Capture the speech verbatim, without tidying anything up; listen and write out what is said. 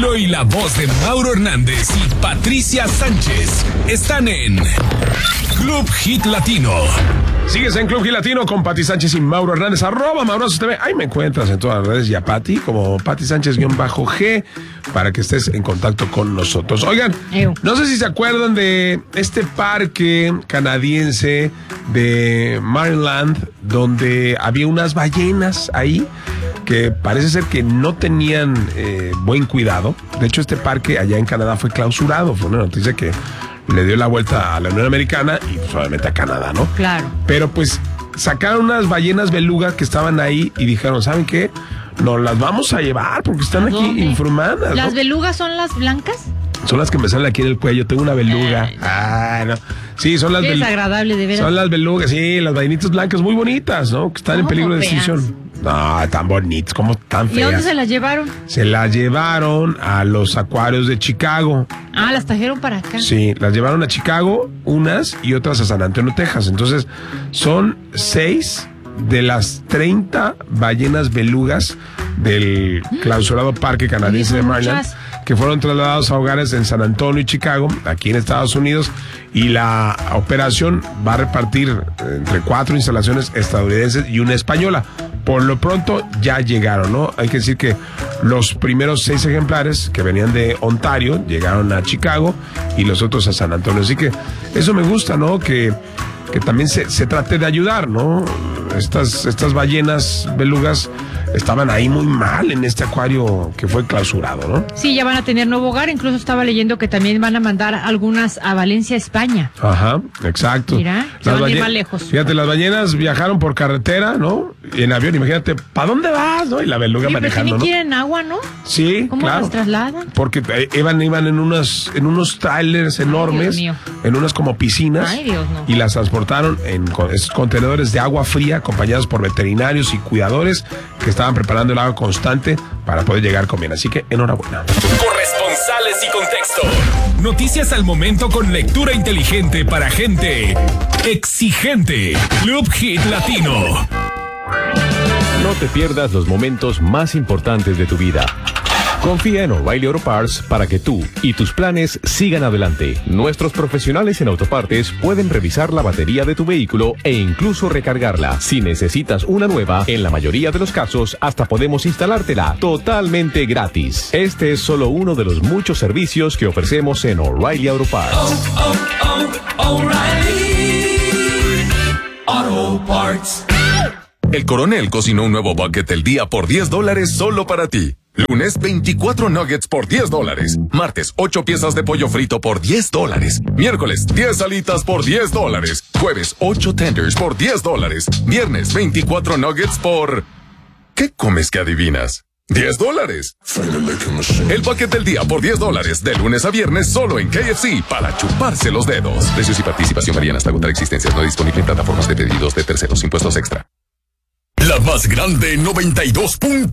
Castro y la voz de Mauro Hernández y Patricia Sánchez están en Club Hit Latino. Sigues en Club Hit Latino con Pati Sánchez y Mauro Hernández, arroba Mauroso T V. Ahí me encuentras en todas las redes y a Pati como Pati Sánchez-G para que estés en contacto con nosotros. Oigan, Ew. no sé si se acuerdan de este parque canadiense de Marineland, donde había unas ballenas ahí que parece ser que no tenían eh, buen cuidado. De hecho, este parque allá en Canadá fue clausurado. Fue una noticia que le dio la vuelta a la Unión Americana y pues, obviamente a Canadá, ¿no? Claro. Pero pues sacaron unas ballenas beluga que estaban ahí y dijeron, ¿saben qué? Nos las vamos a llevar porque están aquí ¿Dónde? informadas. ¿Las ¿no? belugas son las blancas? Son las que me salen aquí en el cuello. Tengo una beluga. Ah, no. Sí, son las belugas. belugas. Es agradable, de veras. Son las belugas, sí, las ballenitas blancas muy bonitas, ¿no? Que están en peligro de extinción. No, tan bonitas, como tan feas. ¿Y dónde se las llevaron? Se las llevaron a los acuarios de Chicago. Ah, las trajeron para acá. Sí, las llevaron a Chicago, unas y otras a San Antonio, Texas. Entonces, son seis de las treinta ballenas belugas del clausurado parque canadiense de Marineland, que fueron trasladados a hogares en San Antonio y Chicago, aquí en Estados Unidos, y la operación va a repartir entre cuatro instalaciones estadounidenses y una española. Por lo pronto ya llegaron, ¿no? Hay que decir que los primeros seis ejemplares que venían de Ontario llegaron a Chicago y los otros a San Antonio. Así que eso me gusta, ¿no? Que, que también se, se trate de ayudar, ¿no? Estas, estas ballenas belugas estaban ahí muy mal en este acuario que fue clausurado, ¿no? Sí, ya van a tener nuevo hogar. Incluso estaba leyendo que también van a mandar algunas a Valencia, España. Ajá, exacto. Mira, se van a ir más lejos. Fíjate, las ballenas viajaron por carretera, ¿no? Y en avión, imagínate, ¿para dónde vas, no? Y la beluga sí, manejando, pero ¿no? quieren agua, ¿no? Sí, ¿Cómo claro. las trasladan? Porque eh, iban, iban en unos, en unos trailers enormes, Ay, Dios mío. en unas como piscinas. Ay, Dios, no. Y las transportaron en con, esos contenedores de agua fría, acompañados por veterinarios y cuidadores que estaban preparando el agua constante para poder llegar con bien. Así que enhorabuena. Corresponsales y contexto. Noticias al momento con lectura inteligente para gente exigente. Club Hit Latino. No te pierdas los momentos más importantes de tu vida. Confía en O'Reilly Auto Parts para que tú y tus planes sigan adelante. Nuestros profesionales en autopartes pueden revisar la batería de tu vehículo e incluso recargarla. Si necesitas una nueva, en la mayoría de los casos hasta podemos instalártela totalmente gratis. Este es solo uno de los muchos servicios que ofrecemos en O'Reilly Auto Parts. Oh, oh, oh, O'Reilly Auto Parts. El Coronel cocinó un nuevo bucket del día por diez dólares solo para ti. Lunes, veinticuatro nuggets por diez dólares. Martes, ocho piezas de pollo frito por diez dólares. Miércoles, diez alitas por diez dólares. Jueves, ocho tenders por diez dólares. Viernes, veinticuatro nuggets por... ¿Qué comes que adivinas? diez dólares. El bucket del día por diez dólares. De lunes a viernes solo en K F C para chuparse los dedos. Precios y participación varían hasta agotar existencias. No disponible en plataformas de pedidos de terceros. Impuestos extra. La más grande noventa y dos punto